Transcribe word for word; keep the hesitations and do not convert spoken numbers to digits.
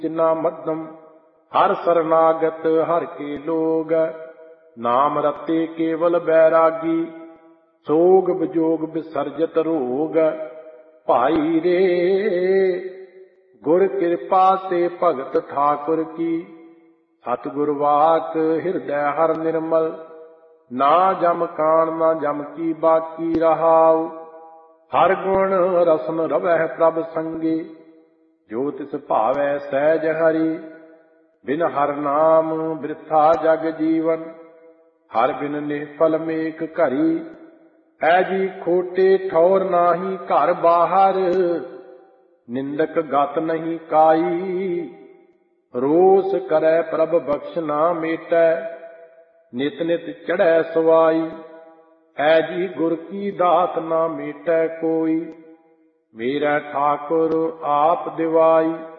चिन्ना मध्यम हर शरणागत हर के लोग। नाम रते केवल बैरागी सोग विजोग विसर्जत रोग। भाई रे गुर कृपा से भगत ठाकुर की सतगुर वाक हृदय हर निर्मल। ना जम कान ना जम की बाकी रहाऊ। हर गुण रसन रवह प्रभ संगे जो तिस भावै सहज हरि। बिन हर नाम वृथा जग जीवन हर बिन निफल मेक घरी। ऐजी खोटे ठौर नाही घर बाहर निंदक गत नहीं काई। रोस करे प्रभ बख्श ना मेटै नित नित चढ़ै सवाई। ऐजी गुर की दात ना मेटै कोई मेरा ठाकुर आप दिवाई।